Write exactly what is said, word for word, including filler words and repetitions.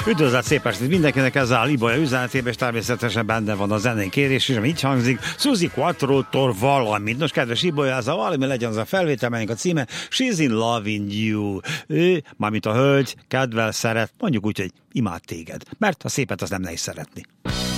Üdvözlet, szép estét mindenkinek, ez a Ibolya üzenetében, és természetesen benne van a zenei kérés is, ami így hangzik, Suzi Quattrotól valamit. Nos, kedves Ibolya, ez a valami legyen az a felvétel, melynek a címe She's in loving you. Ő, mármint a hölgy, kedvel, szeret, mondjuk úgy, hogy imád téged. Mert a szépet az nem nehéz szeretni.